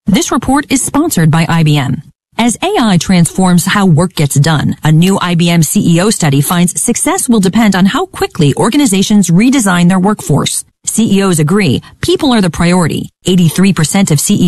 This report is sponsored by IBM. As AI transforms how work gets done, a new IBM CEO study finds success will depend on how quickly organizations redesign their workforce. CEOs agree people are the priority. 83% of CEOs